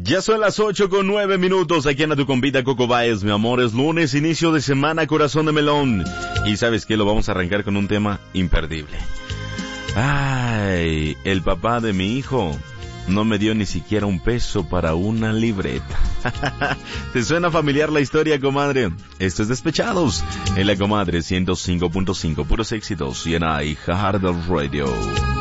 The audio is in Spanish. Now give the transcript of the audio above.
Ya son las 8:09 aquí en tu compita Coco Baez, mi amor, es lunes, inicio de semana, corazón de melón. Y ¿sabes qué? Lo vamos a arrancar con un tema imperdible. Ay, el papá de mi hijo no me dio ni siquiera un peso para una libreta. ¿Te suena familiar la historia, comadre? Esto es Despechados, en la comadre 105.5, puros éxitos, y en iHeartRadio.